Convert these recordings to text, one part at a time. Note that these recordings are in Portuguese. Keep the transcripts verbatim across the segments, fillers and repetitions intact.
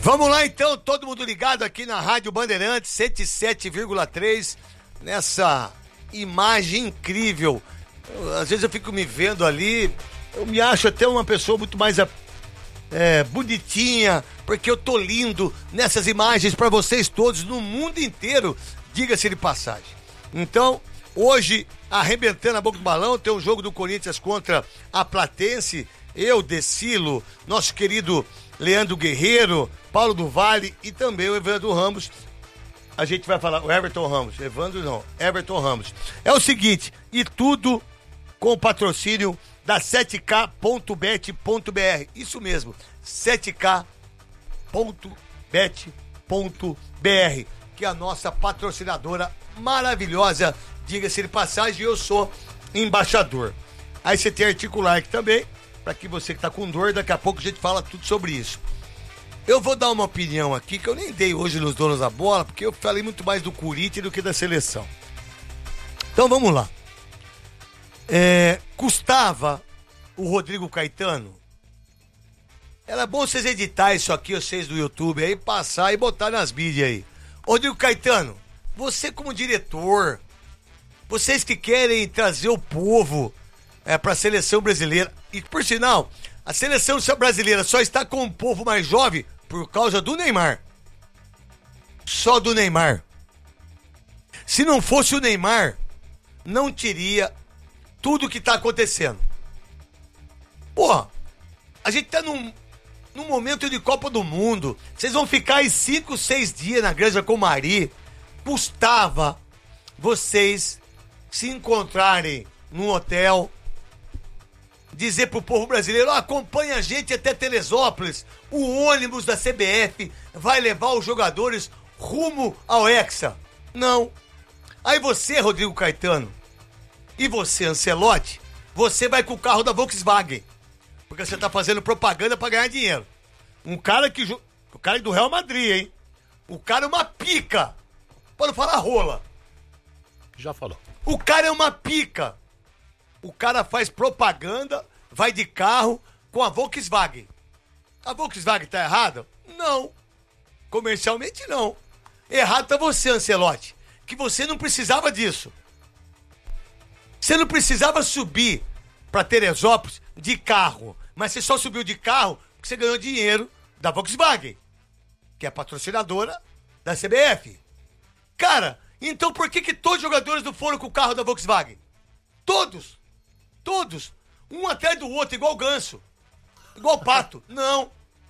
Vamos lá então, todo mundo ligado aqui na Rádio Bandeirantes cento e sete vírgula três, nessa imagem incrível. Eu, às vezes eu fico me vendo ali, eu me acho até uma pessoa muito mais é, bonitinha, porque eu tô lindo nessas imagens para vocês todos no mundo inteiro, diga-se de passagem. Então, hoje, arrebentando a boca do balão, tem um jogo do Corinthians contra a Platense, eu, Decilo, nosso querido Leandro Guerreiro, Paulo do Vale e também o Evandro Ramos. A gente vai falar, o Everton Ramos, Evandro não, Everton Ramos. É o seguinte, e tudo com o patrocínio da sete K ponto bet ponto b r. Isso mesmo, sete K ponto bet ponto b r, que é a nossa patrocinadora maravilhosa, diga-se de passagem, eu sou embaixador. Aí você tem Articular aqui também, para que você que tá com dor, daqui a pouco a gente fala tudo sobre isso. Eu vou dar uma opinião aqui, que eu nem dei hoje nos donos da bola, porque eu falei muito mais do Corinthians do que da seleção. Então vamos lá. É, custava o Rodrigo Caetano? Era bom vocês editar isso aqui, vocês do YouTube, aí passar e botar nas mídias aí. Rodrigo Caetano, você como diretor, vocês que querem trazer o povo é, para a seleção brasileira, e por sinal, a seleção brasileira só está com o povo mais jovem por causa do Neymar. Só do Neymar. Se não fosse o Neymar, não teria tudo que está acontecendo. Pô, a gente tá num, num momento de Copa do Mundo. Vocês vão ficar aí cinco, seis dias na Granja Comari. Custava vocês se encontrarem num hotel, dizer pro povo brasileiro, oh, acompanha a gente até Teresópolis, o ônibus da C B F vai levar os jogadores rumo ao Hexa. Não. Aí você, Rodrigo Caetano, e você, Ancelotti, você vai com o carro da Volkswagen, porque você tá fazendo propaganda pra ganhar dinheiro. Um cara que... O cara do Real Madrid, hein? O cara é uma pica. Pode falar rola. Já falou. O cara é uma pica. O cara faz propaganda, vai de carro com a Volkswagen. A Volkswagen tá errada? Não. Comercialmente, não. Errado tá você, Ancelotti, que você não precisava disso. Você não precisava subir pra Teresópolis de carro, mas você só subiu de carro porque você ganhou dinheiro da Volkswagen, que é a patrocinadora da C B F. Cara, então por que que todos os jogadores não foram com o carro da Volkswagen? Todos. Todos, um atrás do outro, igual ganso, igual pato. Não.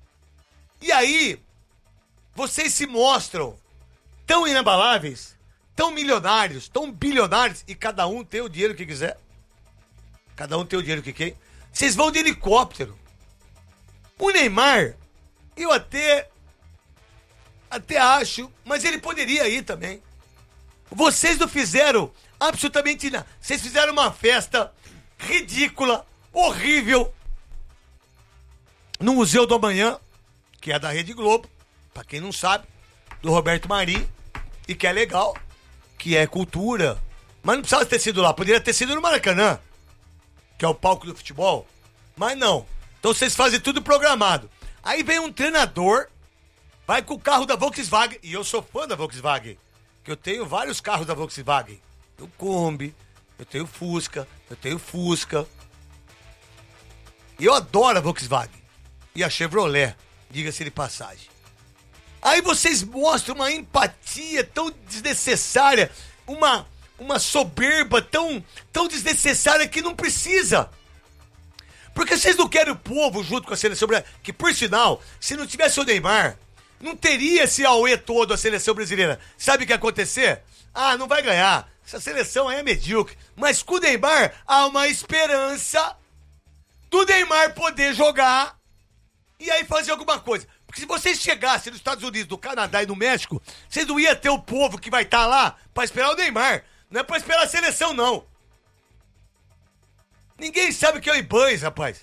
E aí, vocês se mostram tão inabaláveis, tão milionários, tão bilionários, e cada um tem o dinheiro que quiser. Cada um tem o dinheiro que quer. Vocês vão de helicóptero. O Neymar, eu até, até acho, mas ele poderia ir também. Vocês não fizeram absolutamente nada. Vocês fizeram uma festa ridícula, horrível, no Museu do Amanhã, que é da Rede Globo, pra quem não sabe, do Roberto Marinho, e que é legal, que é cultura, mas não precisava ter sido lá, poderia ter sido no Maracanã, que é o palco do futebol, mas não. Então vocês fazem tudo programado. Aí vem um treinador, vai com o carro da Volkswagen, e eu sou fã da Volkswagen, que eu tenho vários carros da Volkswagen, o Kombi, eu tenho Fusca, eu tenho Fusca. E eu adoro a Volkswagen. E a Chevrolet, diga-se de passagem. Aí vocês mostram uma empatia tão desnecessária, uma, uma soberba tão, tão desnecessária que não precisa. Porque vocês não querem o povo junto com a seleção brasileira. Que, por sinal, se não tivesse o Neymar, não teria esse auê todo a seleção brasileira. Sabe o que ia acontecer? Ah, não vai ganhar. Essa seleção aí é medíocre. Mas com o Neymar, há uma esperança do Neymar poder jogar e aí fazer alguma coisa. Porque se vocês chegassem nos Estados Unidos, no Canadá e no México, vocês não iam ter o povo que vai estar tá lá pra esperar o Neymar. Não é pra esperar a seleção, não. Ninguém sabe o que é o Ibanez, rapaz.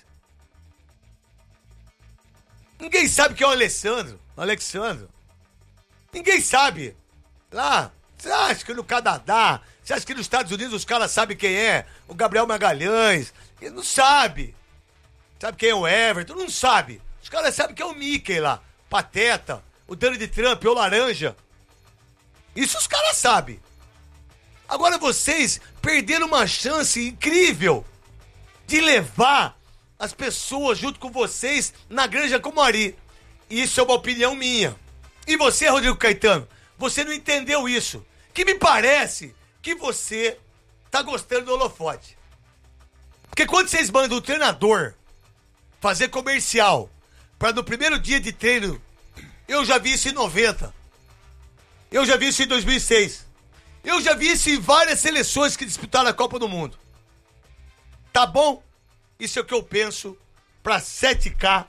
Ninguém sabe o que é o Alessandro. O Alexandro. Ninguém sabe. Lá, você acha que no Canadá, você acha que nos Estados Unidos os caras sabem quem é o Gabriel Magalhães? Ele não sabe. Sabe quem é o Everton? Não sabe. Os caras sabem que é o Mickey lá. Pateta, o Donald Trump ou Laranja. Isso os caras sabem. Agora vocês perderam uma chance incrível de levar as pessoas junto com vocês na Granja Comari. Isso é uma opinião minha. E você, Rodrigo Caetano, você não entendeu isso. Que me parece que você tá gostando do holofote. Porque quando vocês mandam o treinador fazer comercial para no primeiro dia de treino, eu já vi isso em noventa. Eu já vi isso em dois mil e seis. Eu já vi isso em várias seleções que disputaram a Copa do Mundo. Tá bom? Isso é o que eu penso pra sete K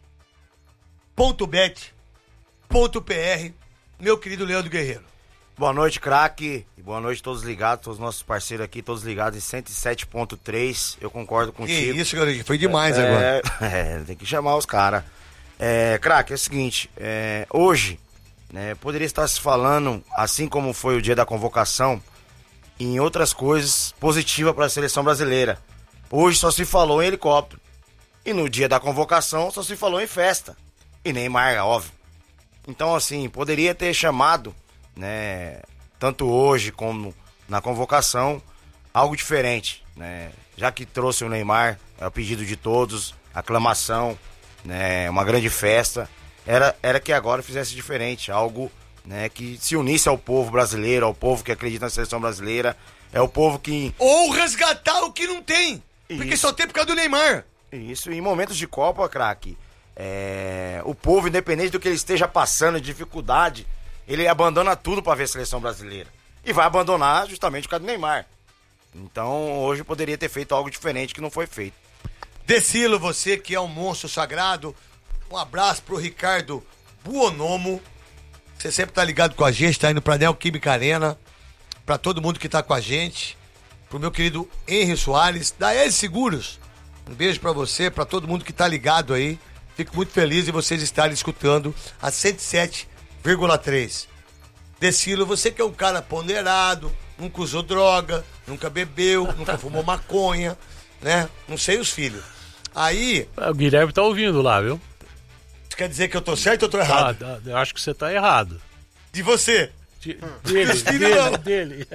ponto bet ponto P R, meu querido Leandro Guerreiro. Boa noite, craque. E boa noite a todos ligados, todos os nossos parceiros aqui, todos ligados em cento e sete ponto três. Eu concordo contigo. Que isso, garoto, foi demais é, agora. É, tem que chamar os caras. É, craque, é o seguinte, é, hoje, né, poderia estar se falando, assim como foi o dia da convocação, em outras coisas positivas para a seleção brasileira. Hoje só se falou em helicóptero. E no dia da convocação só se falou em festa. E Neymar, óbvio. Então, assim, poderia ter chamado, né, tanto hoje como na convocação, algo diferente, né? Já que trouxe o Neymar, é o pedido de todos, aclamação, né, uma grande festa. Era, era que agora fizesse diferente, algo, né, que se unisse ao povo brasileiro, ao povo que acredita na seleção brasileira, é o povo que... Ou resgatar o que não tem, porque Isso. só tem por causa do Neymar. Isso, em momentos de Copa, craque, é... o povo, independente do que ele esteja passando de dificuldade, ele abandona tudo para ver a seleção brasileira. E vai abandonar justamente por causa do Neymar. Então, hoje poderia ter feito algo diferente que não foi feito. Decilo, você que é um monstro sagrado, um abraço pro Ricardo Buonomo. Você sempre tá ligado com a gente, tá indo pra Neoquímica Arena. Pra todo mundo que tá com a gente. Pro meu querido Henry Soares, da Ed Seguros. Um beijo pra você, pra todo mundo que tá ligado aí. Fico muito feliz de vocês estarem escutando a cento e sete vírgula três. Decilo, você que é um cara ponderado, nunca usou droga, nunca bebeu, nunca fumou maconha, né? Não sei os filhos. Aí... O Guilherme tá ouvindo lá, viu? Isso quer dizer que eu tô certo ou eu tô errado? Ah, eu acho que você tá errado. De você? De, dele, filhos dele, não. dele.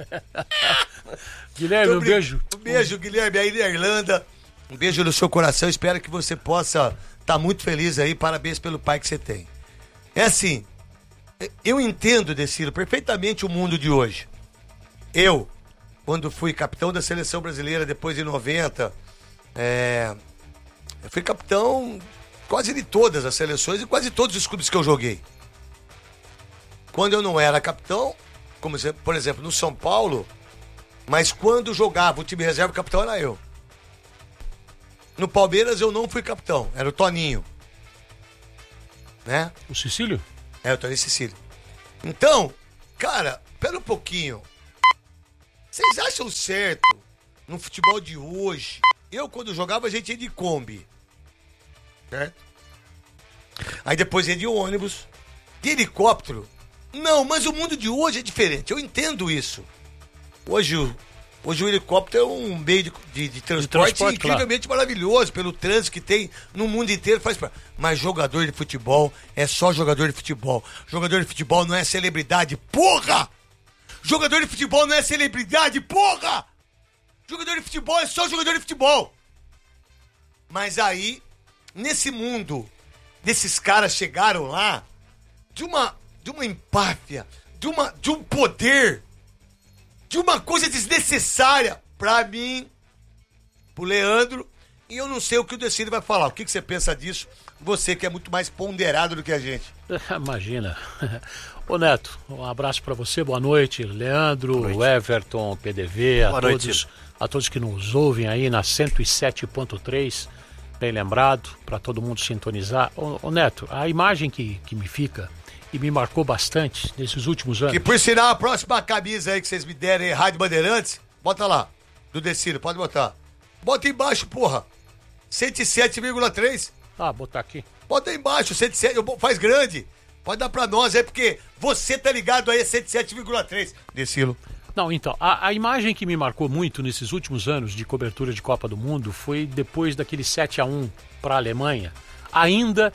Guilherme, um brin- beijo. Um beijo, Guilherme, aí da Irlanda. Um beijo no seu coração. Espero que você possa estar muito feliz aí. Parabéns pelo pai que você tem. É assim, eu entendo, Decilo, perfeitamente o mundo de hoje. Eu, quando fui capitão da seleção brasileira depois de noventa, é, eu fui capitão quase de todas as seleções e quase todos os clubes que eu joguei. Quando eu não era capitão, como por exemplo no São Paulo, mas quando jogava o time reserva, o capitão era eu. No Palmeiras eu não fui capitão, era o Toninho. Né? O Cecílio? É, o Toninho Cecílio. Então, cara, pera um pouquinho. Vocês acham certo no futebol de hoje? Eu, quando jogava, a gente ia de Kombi. Certo? Aí depois ia de ônibus, de helicóptero. Não, mas o mundo de hoje é diferente. Eu entendo isso. Hoje, o- hoje o helicóptero é um meio de, de- de transporte, transporte, incrivelmente maravilhoso, pelo trânsito que tem no mundo inteiro. Faz pra... Mas jogador de futebol é só jogador de futebol. Jogador de futebol não é celebridade, porra! Jogador de futebol não é celebridade, porra! Jogador de futebol é só jogador de futebol. Mas aí, nesse mundo, desses caras chegaram lá de uma, de uma empáfia, de, uma, de um poder, de uma coisa desnecessária pra mim, pro Leandro, e eu não sei o que o Decílio vai falar. O que, que você pensa disso? Você que é muito mais ponderado do que a gente. Imagina. Ô Neto, um abraço pra você, boa noite. Leandro, noite. Everton, P D V, a Boa noite, todos, Ciro. a todos que nos ouvem aí na cento e sete ponto três, bem lembrado, pra todo mundo sintonizar. Ô, ô Neto, a imagem que, que me fica e me marcou bastante nesses últimos anos. Que por sinal, a próxima camisa aí que vocês me derem, Rádio Bandeirantes, bota lá, do Decílio, pode botar. Bota embaixo, porra. cento e sete vírgula três. Ah, botar aqui. Bota aí embaixo, cento e sete, eu- faz grande. Pode dar pra nós aí, porque você tá ligado aí a cento e sete vírgula três. Decilo. Não, então, a, a imagem que me marcou muito nesses últimos anos de cobertura de Copa do Mundo foi depois daquele sete a um para a Alemanha, ainda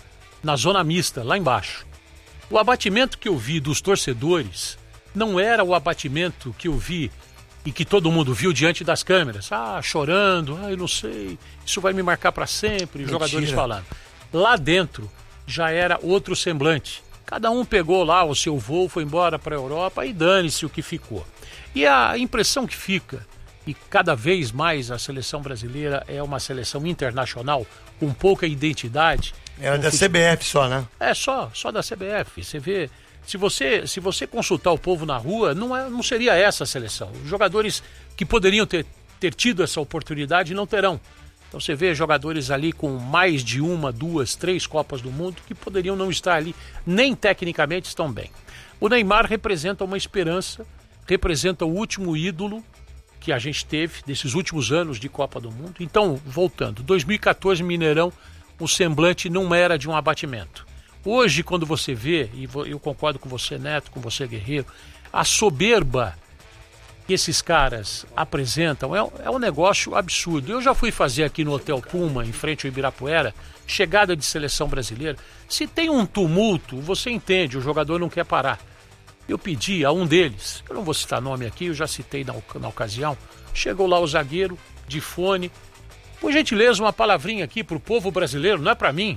na zona mista, lá embaixo. O abatimento que eu vi dos torcedores não era o abatimento que eu vi e que todo mundo viu diante das câmeras. Ah, chorando, ah, eu não sei, isso vai me marcar para sempre, os jogadores falando. Lá dentro já era outro semblante. Cada um pegou lá o seu voo, foi embora para a Europa e dane-se o que ficou. E a impressão que fica, e cada vez mais a seleção brasileira é uma seleção internacional com pouca identidade. Era da C B F só, né? É, só, só da C B F. Você vê, se você, se você consultar o povo na rua, não, é, não seria essa a seleção. Os jogadores que poderiam ter, ter tido essa oportunidade não terão. Então você vê jogadores ali com mais de uma, duas, três Copas do Mundo que poderiam não estar ali, nem tecnicamente estão bem. O Neymar representa uma esperança, representa o último ídolo que a gente teve desses últimos anos de Copa do Mundo. Então, voltando, dois mil e quatorze Mineirão, o semblante não era de um abatimento. Hoje, quando você vê, e eu concordo com você, Neto, com você, Guerreiro, a soberba que esses caras apresentam é, é um negócio absurdo. Eu já fui fazer aqui no Hotel Puma, em frente ao Ibirapuera, chegada de seleção brasileira. Se tem um tumulto, você entende, o jogador não quer parar. Eu pedi a um deles, eu não vou citar nome aqui, eu já citei na, na ocasião, chegou lá o zagueiro, de fone, por gentileza, uma palavrinha aqui pro povo brasileiro, não é pra mim.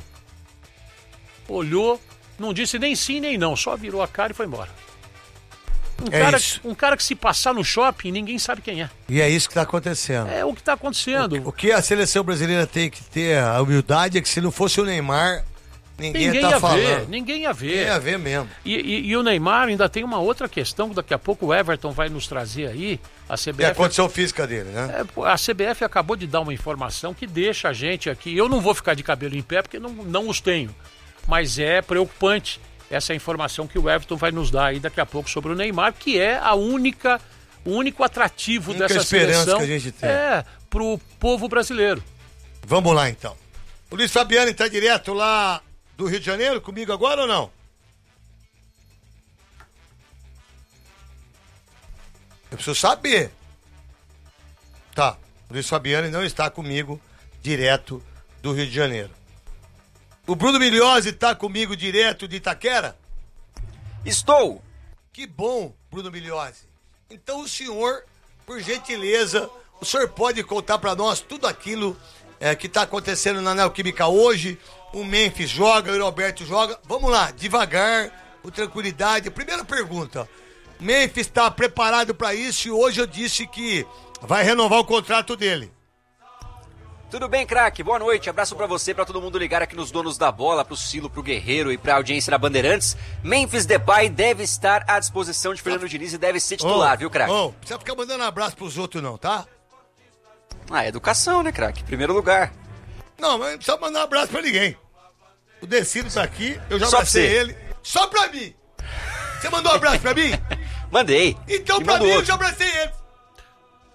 Olhou, não disse nem sim nem não, só virou a cara e foi embora. Um, é cara, isso. um cara que se passar no shopping, ninguém sabe quem é. E é isso que está acontecendo. É o que está acontecendo. O, o que a seleção brasileira tem que ter a humildade é que se não fosse o Neymar, ninguém, ninguém tá ia falando. ver, ninguém ia ver. Ninguém ia ver mesmo. E, e, e o Neymar ainda tem uma outra questão que daqui a pouco o Everton vai nos trazer aí. A C B F, é a condição física dele, né? É, a C B F acabou de dar uma informação que deixa a gente aqui. Eu não vou ficar de cabelo em pé porque não, não os tenho. Mas é preocupante essa informação que o Everton vai nos dar aí daqui a pouco sobre o Neymar, que é a única, o único atrativo única dessa esperança seleção que a gente tem. É, pro povo brasileiro. Vamos lá então. O Luiz Fabiano está direto lá do Rio de Janeiro comigo agora ou não? Eu preciso saber. Tá, o Luiz Fabiano não está comigo direto do Rio de Janeiro. O Bruno Migliozzi está comigo direto de Itaquera? Estou. Que bom, Bruno Migliozzi. Então o senhor, por gentileza, o senhor pode contar para nós tudo aquilo é, que está acontecendo na Neoquímica hoje. O Memphis joga, o Roberto joga. Vamos lá, devagar, com tranquilidade. Primeira pergunta. O Memphis está preparado para isso e hoje eu disse que vai renovar o contrato dele. Tudo bem, craque? Boa noite. Abraço pra você, pra todo mundo ligar aqui nos donos da bola, pro Silo, pro Guerreiro e pra audiência da Bandeirantes. Memphis Depay deve estar à disposição de Fernando Diniz e deve ser titular, oh, viu, craque? Ô, oh, precisa ficar mandando abraço pros outros não, tá? Ah, educação, né, craque? Primeiro lugar. Não, mas não precisa mandar um abraço pra ninguém. O Decilo tá aqui, eu já abracei ele. Só pra mim. Você mandou um abraço pra mim? Mandei. Então e pra mim outro. eu já abracei ele.